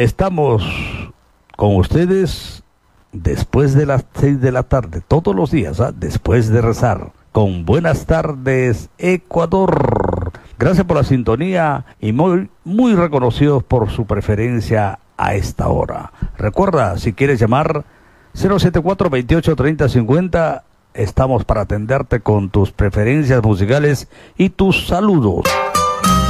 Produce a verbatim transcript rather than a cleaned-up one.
estamos con ustedes después de las seis de la tarde, todos los días, ¿eh? Después de rezar, con Buenas Tardes Ecuador. Gracias por la sintonía y muy, muy reconocidos por su preferencia a esta hora. Recuerda, si quieres llamar, cero siete cuatro, veintiocho, treinta, cincuenta, estamos para atenderte con tus preferencias musicales y tus saludos.